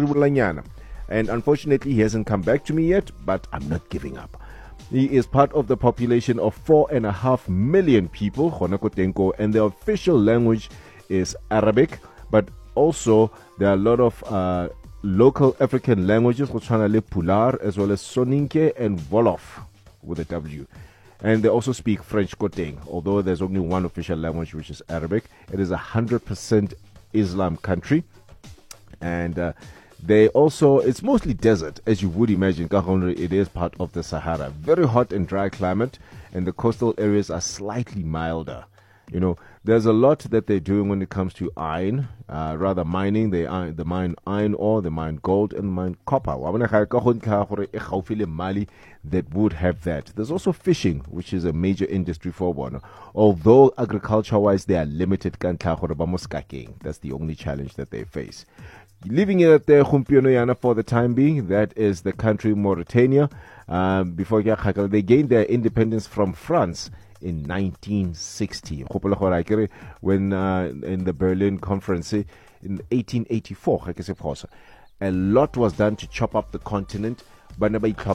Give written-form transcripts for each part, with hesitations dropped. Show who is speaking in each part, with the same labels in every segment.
Speaker 1: And unfortunately, he hasn't come back to me yet, but I'm not giving up. He is part of the population of 4.5 million people, and the official language is Arabic, but also there are a lot of local African languages, Pular, as well as Soninke and Wolof with a W. And they also speak French Gauteng, although there's only one official language, which is Arabic. It is a 100% Islam country. And they also, it's mostly desert, as you would imagine. It is part of the Sahara. Very hot and dry climate, and the coastal areas are slightly milder. You know, there's a lot that they're doing when it comes to mining. They mine iron ore, they mine gold, and mine copper. That would have that. There's also fishing, which is a major industry for one. Although agriculture-wise, they are limited. That's the only challenge that they face. Living in there for the time being, that is the country Mauritania. Before they gained their independence from France in 1960. When in the Berlin Conference in 1884, a lot was done to chop up the continent. It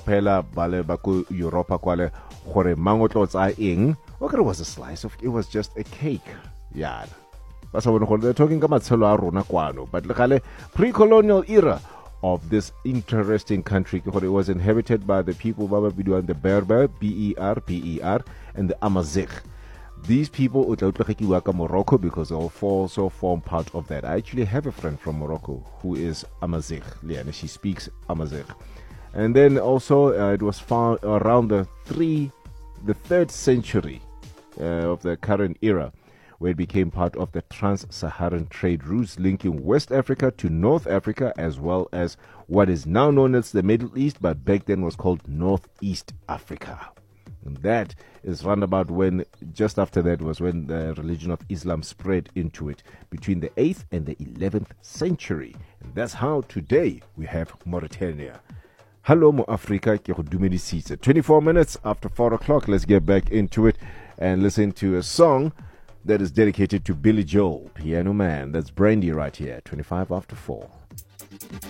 Speaker 1: was a slice of, it was just a cake. Yeah. They're talking about but pre-colonial era of this interesting country. It was inhabited by the people the Berber, B-E-R, and the Amazigh. These people Morocco because they also form part of that. I actually have a friend from Morocco who is Amazigh, and she speaks Amazigh. And then also it was found around the 3rd century of the current era, where it became part of the trans-Saharan trade routes linking West Africa to North Africa, as well as what is now known as the Middle East, but back then was called Northeast Africa. And that is roundabout when, just after that, was when the religion of Islam spread into it, between the 8th and the 11th century. And that's how today we have Mauritania. Hello, Mo Africa. 24 minutes after 4 o'clock. Let's get back into it and listen to a song that is dedicated to Billy Joel, Piano Man. That's Brandy right here, 25 after 4.